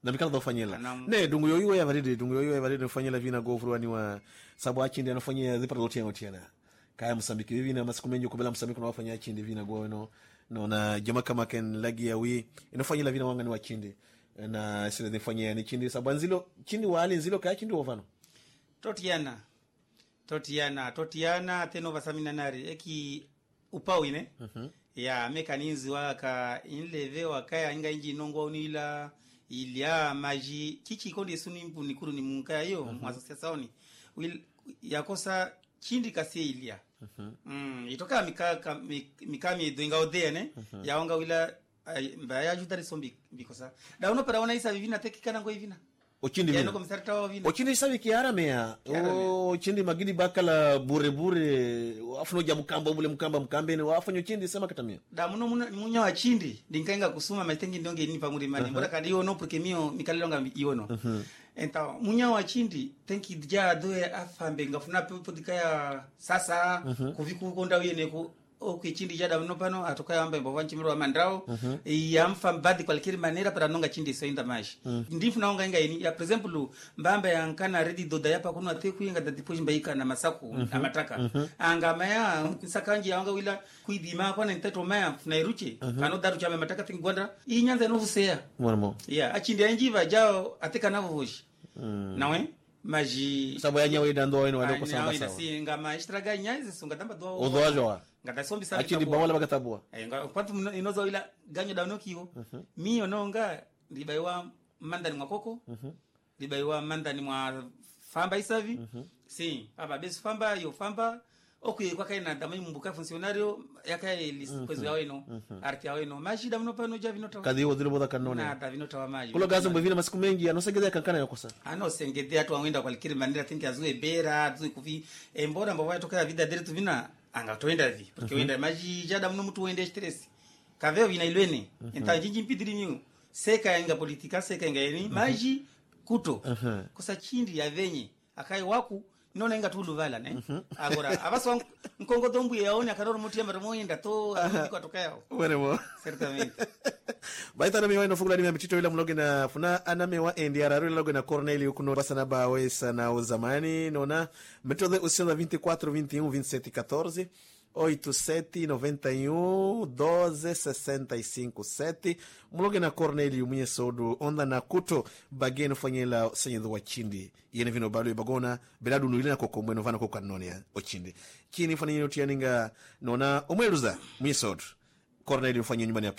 na mikala dofanyela ne dungu yoyo ya varide fanyela vina govruani wa sabu achindi anafanyia zipa lotia ngotiana kaya Msambiki hivi na masiku mengi kubela Msambiki na wafanya achindi vina gono na jama kama ken lagi ya wi inafanyela vina wanga ni wachindi na sile nifanyia ni chindi sabu nzilo chindi wali nzilo kaya chindi wovano totiana teno vasamina nari eki upawine ya mekaninzi waka inleve wakaya inga inji nongo unila ilia maji kichi kondi suni mpu nikuru ni munkaya yo mwasosiasaoni yakosa chindi kasi ilia itoka mikami doinga odene ya wanga wila mbaya jutari sombi bikosa da uno para wana isa vivina teki kana ngo hivina ochindi ya noko msarita wa vina ochindi sabi kiara mea ochindi magidi bakala bure afuno ja mkamba ni wafanyo chindi sema katamia da munya wa chindi ndinkainga kusuma maitengi ndonge ni pamuri mani mbona kadi ono porque mio mikalelonga iono enta munya wa chindi tenki dja doe afambe ngafuna pepo dikaya sasa kuviku konda wene ku okay chindi jada no pano atoka amba mbo vanchimiro wa mandrao yamfa mbadi kwa likiri manera para nonga chindi so inda mashi ndifu naonga inga ini ya for example mbamba yankana ready doda yapa kuno ateku inga datipushi mbaika na masaku amataka anga maya sakanji yaonga wila kuidima kwa na nteto maya funairuche kano daru chama mataka tingwanda inyanza no vusea mwanamo ya achindi yanjiva jao ateka navo voshi nawe maji sabu ya nyawe dando wenu wadoko sanga sawa si ngama istraga nyaze sunga tamba doa odoajoa ngata sombi sana achindi bawala bagatabua kwantu inozo ila ganyo da nokiwo miyo nonga libaiwa mandani mwakoko libaiwa mandani mwa famba isavi si aba besi famba yo famba okwe kwa kaina damai mbuka funcionario yakae lispezo ya weno arte ya weno mashida mnopa no javi nota kadhi wodhilo boda kanone na davi nota wa maji kulo gazo mbevina masiku mengi anosegedea kankana yakosa anosengedea tu awenda kwa likiri manira tinki azue bera azue kufi embora mbava toka vida dere tu vina anga toenda vi porque wenda maji jada mno mtu wende stress kaveo vina ilwene enta jinji mpidiri miu seka inga politika seka inga yeni maji kuto kosa chindi ya venye akai waku nona inga tulu vala ne agora abaso nkongo dombu yaone akaroro mutia maramoyenda to atoka yao wenemo certamente baita na miwa inofugula ni mitito ila mloge na funa anamewa endiararu loge na Corneli ukuno basana bawe sana uzamani nona metode usiona 24 21 27 14 87 91 12 65 7 mloge na Corneli mwenye sodu onda na kuto bageno fanyela senyedo wa chindi yene vino balu bagona beladu nuilina koko mweno vana koko kanonia ochindi kini fanyela utianinga nona umweluza mwenye sodu Corneli mfanye nyumbani ya